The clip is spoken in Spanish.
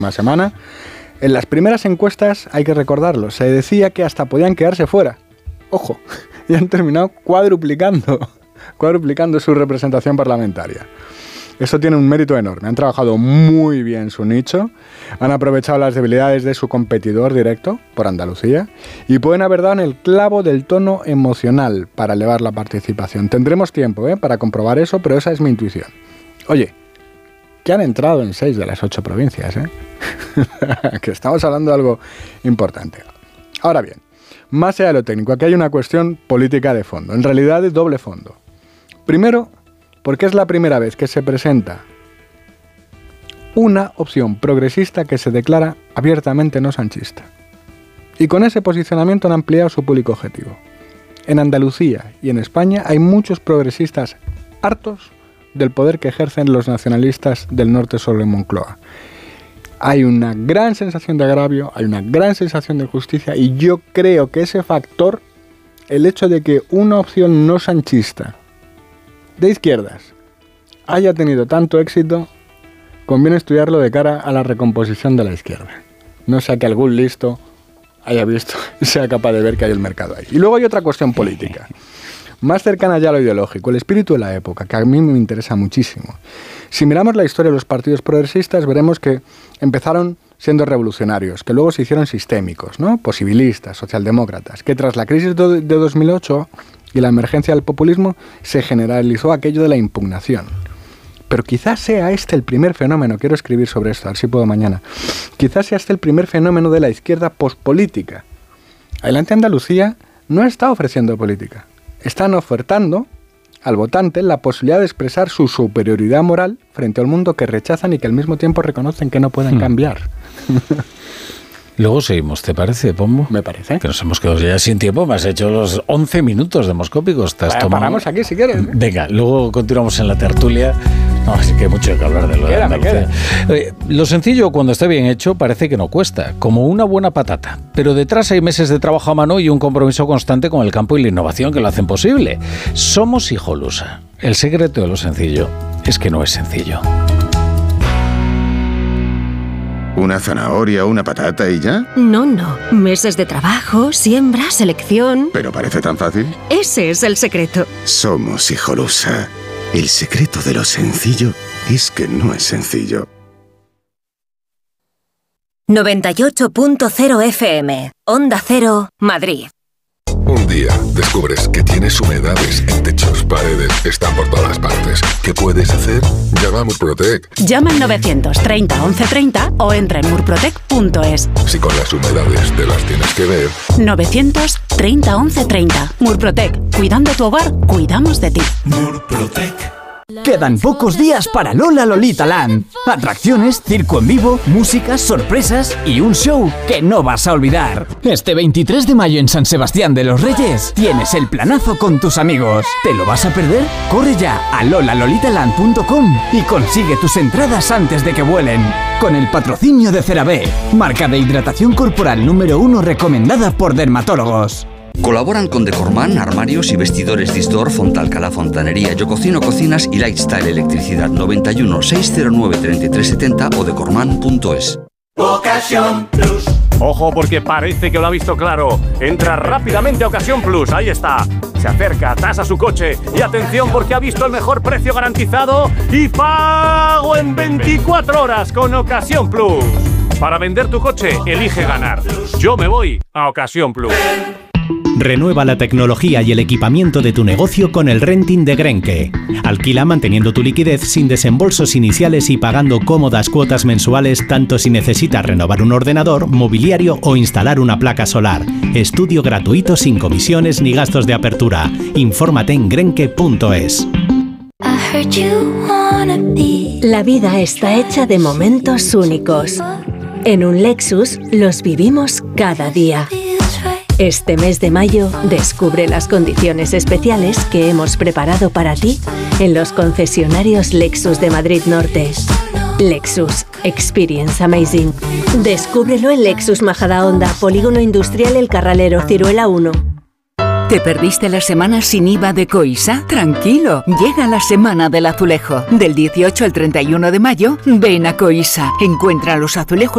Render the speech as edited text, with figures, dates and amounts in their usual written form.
semana, en las primeras encuestas, hay que recordarlo, se decía que hasta podían quedarse fuera. Ojo, y han terminado cuadruplicando su representación parlamentaria. Esto tiene un mérito enorme. Han trabajado muy bien su nicho, han aprovechado las debilidades de su competidor directo, por Andalucía, y pueden haber dado en el clavo del tono emocional para elevar la participación. Tendremos tiempo para comprobar eso, pero esa es mi intuición. Oye, que han entrado en 6 de las 8 provincias, que estamos hablando de algo importante. Ahora bien, más allá de lo técnico, aquí hay una cuestión política de fondo, en realidad de doble fondo. Primero, porque es la primera vez que se presenta una opción progresista que se declara abiertamente no sanchista. Y con ese posicionamiento han ampliado su público objetivo. En Andalucía y en España hay muchos progresistas hartos del poder que ejercen los nacionalistas del norte sobre Moncloa. Hay una gran sensación de agravio, hay una gran sensación de injusticia, y yo creo que ese factor, el hecho de que una opción no sanchista de izquierdas haya tenido tanto éxito, conviene estudiarlo de cara a la recomposición de la izquierda. No sea que algún listo haya visto y sea capaz de ver que hay el mercado ahí. Y luego hay otra cuestión política, más cercana ya a lo ideológico, el espíritu de la época, que a mí me interesa muchísimo. Si miramos la historia de los partidos progresistas, veremos que empezaron siendo revolucionarios, que luego se hicieron sistémicos, ¿no? Posibilistas, socialdemócratas, que tras la crisis de 2008 y la emergencia del populismo se generalizó aquello de la impugnación. Pero quizás sea este el primer fenómeno, quiero escribir sobre esto, a ver si puedo mañana, quizás sea este el primer fenómeno de la izquierda pospolítica. Adelante Andalucía no está ofreciendo política, están ofertando al votante la posibilidad de expresar su superioridad moral frente al mundo que rechazan y que al mismo tiempo reconocen que no pueden cambiar. Luego seguimos, ¿te parece, Pombo? Me parece. Que nos hemos quedado ya sin tiempo, me has hecho los 11 minutos demoscópicos. Paramos aquí si quieres. Venga, luego continuamos en la tertulia. No, así que hay mucho que hablar de lo de Andalucía. Lo sencillo, cuando está bien hecho, parece que no cuesta, como una buena patata. Pero detrás hay meses de trabajo a mano y un compromiso constante con el campo y la innovación que lo hacen posible. Somos Hijolusa. El secreto de lo sencillo es que no es sencillo. ¿Una zanahoria, una patata y ya? No. Meses de trabajo, siembra, selección... ¿Pero parece tan fácil? Ese es el secreto. Somos Hijolusa. El secreto de lo sencillo es que no es sencillo. 98.0 FM, Onda Cero, Madrid. Un día descubres que tienes humedades en techos, paredes, están por todas partes. ¿Qué puedes hacer? Llama a Murprotec. Llama al 930 1130 o entra en murprotec.es. Si con las humedades te las tienes que ver. 930 1130. Murprotec. Cuidando tu hogar, cuidamos de ti. Murprotec. Quedan pocos días para Lola Lolita Land. Atracciones, circo en vivo, música, sorpresas y un show que no vas a olvidar. Este 23 de mayo en San Sebastián de los Reyes tienes el planazo con tus amigos. ¿Te lo vas a perder? Corre ya a lolalolitaland.com y consigue tus entradas antes de que vuelen. Con el patrocinio de CeraVe, marca de hidratación corporal número 1 recomendada por dermatólogos. Colaboran con Decorman, Armarios y Vestidores Distor, Fontalcalá Fontanería, Yo Cocino Cocinas y Lifestyle Electricidad. 91 609 3370 o decorman.es. Ocasión Plus. Ojo, porque parece que lo ha visto claro. Entra rápidamente a Ocasión Plus, ahí está. Se acerca, tasa su coche y atención porque ha visto el mejor precio garantizado y pago en 24 horas con Ocasión Plus. Para vender tu coche, elige ganar. Yo me voy a Ocasión Plus. Renueva la tecnología y el equipamiento de tu negocio con el renting de Grenke. Alquila manteniendo tu liquidez sin desembolsos iniciales y pagando cómodas cuotas mensuales tanto si necesitas renovar un ordenador, mobiliario o instalar una placa solar. Estudio gratuito sin comisiones ni gastos de apertura. Infórmate en grenke.es. La vida está hecha de momentos únicos. En un Lexus los vivimos cada día. Este mes de mayo, descubre las condiciones especiales que hemos preparado para ti en los concesionarios Lexus de Madrid Norte. Lexus. Experience Amazing. Descúbrelo en Lexus Majadahonda, Polígono Industrial El Carralero, Ciruela 1. ¿Te perdiste la semana sin IVA de Coisa? Tranquilo, llega la Semana del Azulejo. Del 18 al 31 de mayo, ven a Coisa. Encuentra los azulejos